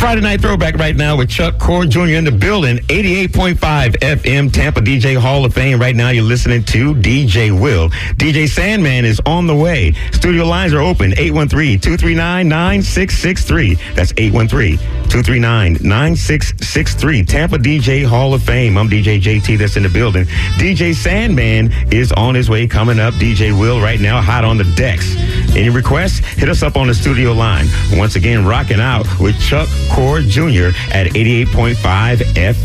Friday Night Throwback right now with Chuck Cord Jr. in the building. 88.5 FM Tampa DJ Hall of Fame. Right now you're listening to DJ Will. DJ Sandman is on the way. Studio lines are open. 813-239-9663. That's 813-239-9663. Tampa DJ Hall of Fame. I'm DJ JT that's in the building. DJ Sandman is on his way coming up. DJ Will right now hot on the decks. Any requests? Hit us up on the studio line. Once again, rocking out with Chuck Cord Jr. at 88.5 FM.